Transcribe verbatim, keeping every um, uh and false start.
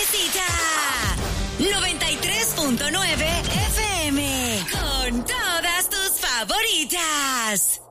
nuevecita. noventa y tres punto nueve F M. Con todas tus favoritas.